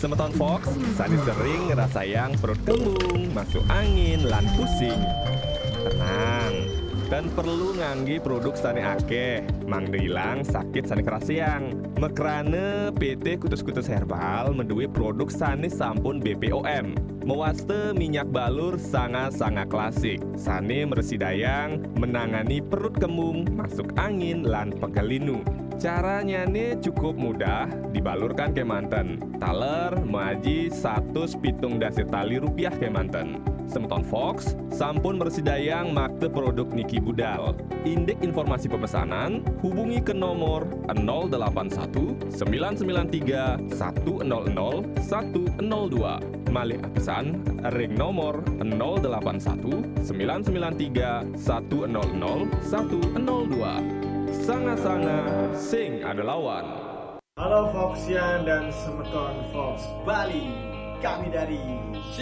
Semeton Fox, Sani sering ngerasa yang perut kembung, masuk angin, lan pusing. Tenang, dan perlu nganggi produk Sani akeh, mangde ilang sakit Sani kerasiang. Mekrane PT Kutus-Kutus Herbal menduwe produk Sani sampun BPOM. Mewaste minyak balur sangat-sangat klasik. Sani meresi dayang, menangani perut kembung, masuk angin, lan pegelinu. Caranya nih cukup mudah, dibalurkan ke manten. Taler maji 170 tali rupiah ke manten. Semeton Fox, sampun bersidayang makte produk Niki Budal. Indek informasi pemesanan, hubungi ke nomor 081 993 100 102. Malih pesan, ring nomor 081 993 100 102. Sangat-sangat sing ada lawan. Halo Foxian dan Semeton Fox Bali, kami dari